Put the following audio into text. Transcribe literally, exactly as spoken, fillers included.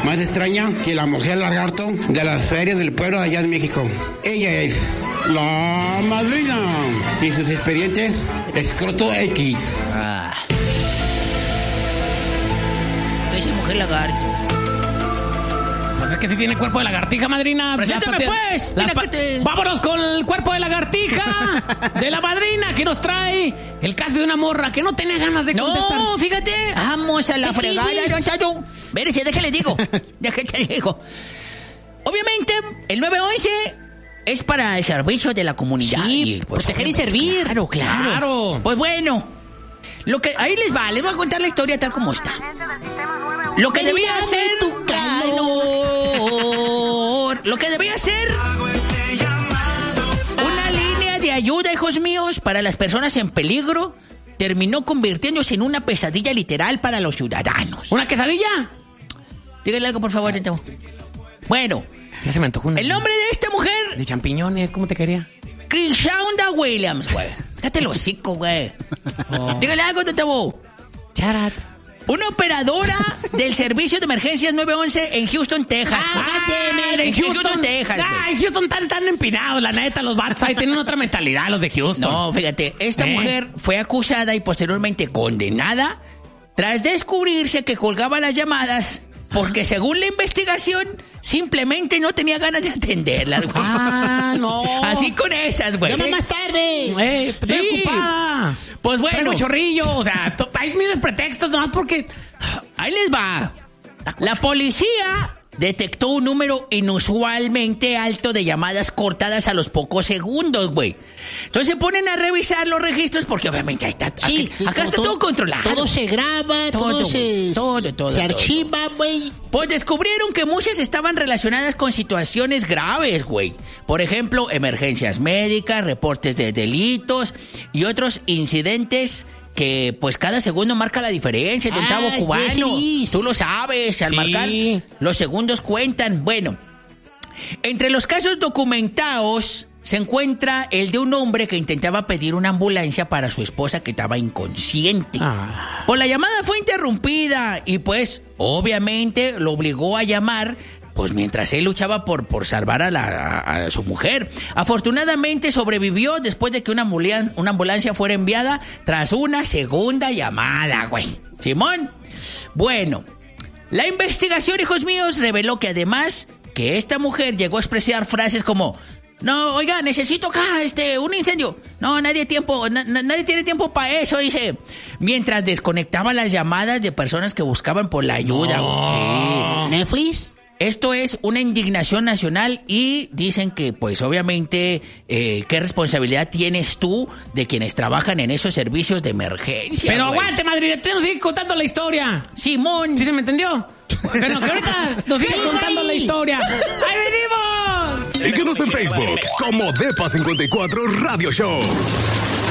más extraña que la mujer lagarto de las ferias del pueblo de allá de México. Ella es la madrina y sus expedientes escroto X. Ah. Esa mujer lagarto. Pues es que si tiene cuerpo de lagartija, madrina. Preséntame pues. Mira Pa- te... Vámonos con el cuerpo de lagartija de la madrina que nos trae el caso de una morra que no tenía ganas de contestar. No, fíjate. Vamos a la ¿Qué fregada, quieres? don Chayo. Vérese, déjale digo. Déjale digo. Obviamente, el nueve once es para el servicio de la comunidad. Sí, y, pues, proteger y obviamente, servir. Claro, claro. Claro. Pues bueno, lo que ahí les va. Les voy a contar la historia tal como está. Lo que debía Dame hacer tu calor. Lo que debía ser una línea de ayuda, hijos míos, para las personas en peligro, terminó convirtiéndose en una pesadilla literal para los ciudadanos. ¿Una quesadilla? Dígale algo, por favor, Temo. Bueno, Ya se me antojó una. el nombre de esta mujer, De champiñones, ¿cómo te quería? Crishaunda Williams, güey. Cállate el hocico, güey. Oh. Dígale algo, Temo. Charat. Una operadora del servicio de emergencias nueve once en Houston, Texas. Ah, en en Houston, Houston, Texas, Ah, güey. en Houston tan, tan empinados, la neta, los vatos ahí tienen otra mentalidad, los de Houston. No, fíjate, esta ¿Eh? mujer fue acusada y posteriormente condenada tras descubrirse que colgaba las llamadas porque según la investigación simplemente no tenía ganas de atenderlas, güey. Ah, no. Así con esas, güey. Llama más tarde. Eh, estoy Sí. ocupada. Pues bueno. Traigo chorrillo, o sea, to- hay miles de pretextos nomás porque... Ahí les va. La policía detectó un número inusualmente alto de llamadas cortadas a los pocos segundos, güey. Entonces se ponen a revisar los registros porque obviamente ahí está, Sí, acá, sí, acá está todo, controlado. Todo se graba, todo, Todo, se, todo, todo, se todo. archiva, güey. Pues descubrieron que muchas estaban relacionadas con situaciones graves, güey. Por ejemplo, emergencias médicas, reportes de delitos y otros incidentes que pues cada segundo marca la diferencia de un Ah, chavo cubano. yes, it is. Tú lo sabes, al Sí. marcar los segundos cuentan. Bueno, entre los casos documentados se encuentra el de un hombre que intentaba pedir una ambulancia para su esposa que estaba inconsciente. Ah. Pues la llamada fue interrumpida y pues obviamente lo obligó a llamar pues mientras él luchaba por, por salvar a, la, a, a su mujer. Afortunadamente sobrevivió después de que una, ambulan- una ambulancia fuera enviada tras una segunda llamada, güey. Simón. Bueno, la investigación, hijos míos, reveló que además que esta mujer llegó a expresar frases como: no, oiga, necesito acá este, un incendio. No, nadie tiempo, na- na- nadie tiene tiempo para eso, dice. Mientras desconectaba las llamadas de personas que buscaban por la ayuda. No. Sí. Netflix. Esto es una indignación nacional y dicen que, pues, obviamente, eh, ¿qué responsabilidad tienes tú de quienes trabajan en esos servicios de emergencia? Pero güey? aguante, madre, tenemos que seguir contando la historia. Simón. ¿Sí se me entendió? Pero que ahorita nos sigas Sí, contando güey. la historia. ¡Ahí venimos! Síguenos en Facebook como Depa cincuenta y cuatro Radio Show.